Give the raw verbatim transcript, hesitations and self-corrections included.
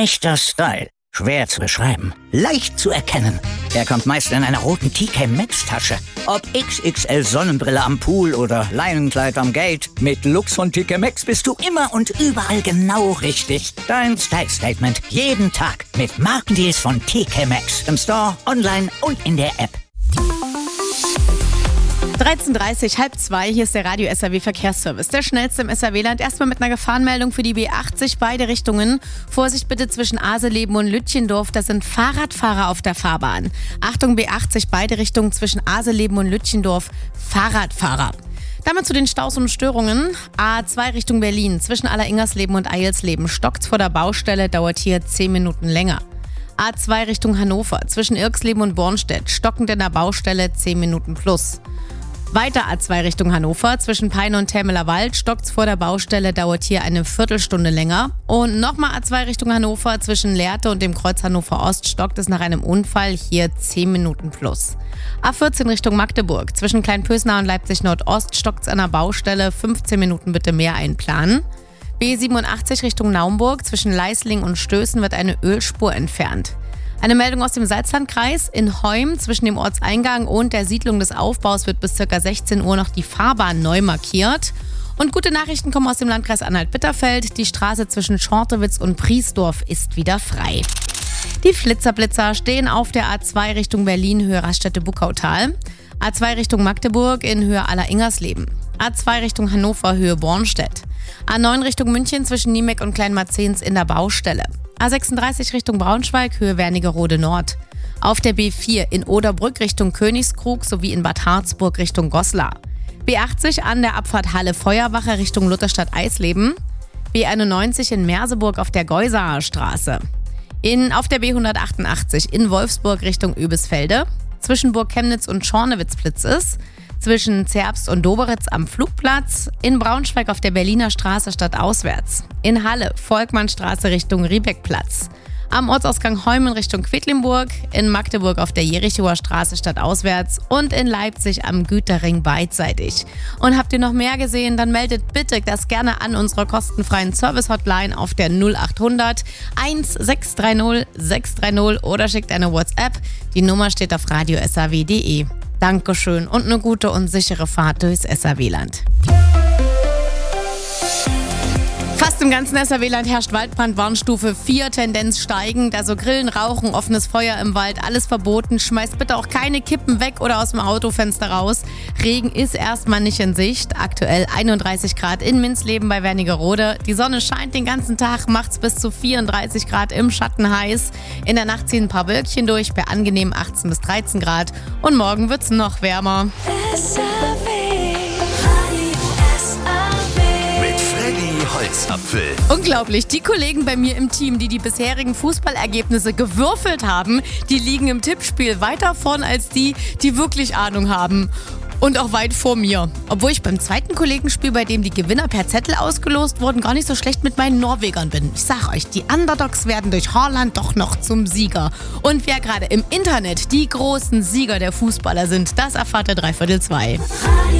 Echter Style. Schwer zu beschreiben. Leicht zu erkennen. Er kommt meist in einer roten T K Maxx Tasche. Ob X X L Sonnenbrille am Pool oder Leinenkleid am Gate. Mit Lux von T K Maxx bist du immer und überall genau richtig. Dein Style Statement. Jeden Tag. Mit Markendeals von T K Maxx. Im Store, online und in der App. dreizehn Uhr dreißig, halb zwei, hier ist der Radio S R W Verkehrsservice. Der schnellste im S R W-Land. Erstmal mit einer Gefahrenmeldung für die B achtzig, beide Richtungen. Vorsicht bitte zwischen Aseleben und Lütchendorf, das sind Fahrradfahrer auf der Fahrbahn. Achtung, B achtzig, beide Richtungen zwischen Aseleben und Lütchendorf, Fahrradfahrer. Damit zu den Staus und Störungen. A zwei Richtung Berlin, zwischen Alleringers-Leben und Eilsleben. Stockt's vor der Baustelle, dauert hier zehn Minuten länger. A zwei Richtung Hannover, zwischen Irksleben und Bornstedt. Stockend in der Baustelle, zehn Minuten plus. Weiter A zwei Richtung Hannover, zwischen Peine und Termeler Wald, stockt's vor der Baustelle, dauert hier eine Viertelstunde länger. Und nochmal A zwei Richtung Hannover, zwischen Lehrte und dem Kreuz Hannover Ost, stockt es nach einem Unfall, hier zehn Minuten plus. A vierzehn Richtung Magdeburg, zwischen Kleinpösnar und Leipzig Nordost, stockt's an der Baustelle, fünfzehn Minuten bitte mehr einplanen. B siebenundachtzig Richtung Naumburg, zwischen Leisling und Stößen wird eine Ölspur entfernt. Eine Meldung aus dem Salzlandkreis. In Heum zwischen dem Ortseingang und der Siedlung des Aufbaus wird bis ca. sechzehn Uhr noch die Fahrbahn neu markiert. Und gute Nachrichten kommen aus dem Landkreis Anhalt-Bitterfeld. Die Straße zwischen Schortewitz und Priesdorf ist wieder frei. Die Flitzerblitzer stehen auf der A zwei Richtung Berlin, Höhe Raststätte-Buckautal. A zwei Richtung Magdeburg in Höhe Alleringers-Leben. A zwei Richtung Hannover, Höhe Bornstedt. A neun Richtung München zwischen Niemeck und Kleinmarzens in der Baustelle. A sechsunddreißig Richtung Braunschweig, Höhe Wernigerode Nord. Auf der B vier in Oderbrück Richtung Königskrug sowie in Bad Harzburg Richtung Goslar. B achtzig an der Abfahrt Halle-Feuerwache Richtung Lutherstadt-Eisleben. B einundneunzig in Merseburg auf der Geusaer Straße. In, auf der B hundertachtundachtzig in Wolfsburg Richtung Übisfelde. Zwischen Burg Chemnitz und Schornewitz blitzt es. Zwischen Zerbst und Doberitz am Flugplatz, in Braunschweig auf der Berliner Straße stadtauswärts, in Halle Volkmannstraße Richtung Riebeckplatz, am Ortsausgang Heumen Richtung Quedlinburg, in Magdeburg auf der Jerichower Straße stadtauswärts und in Leipzig am Güterring beidseitig. Und habt ihr noch mehr gesehen, dann meldet bitte das gerne an unserer kostenfreien Service-Hotline auf der null achthundert sechs drei null sechs drei null oder schickt eine WhatsApp. Die Nummer steht auf radio s r w punkt d e. Dankeschön und eine gute und sichere Fahrt durchs S R W-Land. Fast im ganzen S R W-Land herrscht Waldbrand, Warnstufe vier, Tendenz steigend. Also Grillen, Rauchen, offenes Feuer im Wald, alles verboten. Schmeißt bitte auch keine Kippen weg oder aus dem Autofenster raus. Regen ist erstmal nicht in Sicht. Aktuell einunddreißig Grad in Minzleben bei Wernigerode. Die Sonne scheint den ganzen Tag, macht's bis zu vierunddreißig Grad im Schatten heiß. In der Nacht ziehen ein paar Wölkchen durch bei angenehm achtzehn bis dreizehn Grad. Und morgen wird's noch wärmer. S R W. Holzapfel. Unglaublich, die Kollegen bei mir im Team, die die bisherigen Fußballergebnisse gewürfelt haben, die liegen im Tippspiel weiter vorn als die, die wirklich Ahnung haben. Und auch weit vor mir. Obwohl ich beim zweiten Kollegenspiel, bei dem die Gewinner per Zettel ausgelost wurden, gar nicht so schlecht mit meinen Norwegern bin. Ich sag euch, die Underdogs werden durch Haaland doch noch zum Sieger. Und wer gerade im Internet die großen Sieger der Fußballer sind, das erfahrt ihr dreiviertel zwei.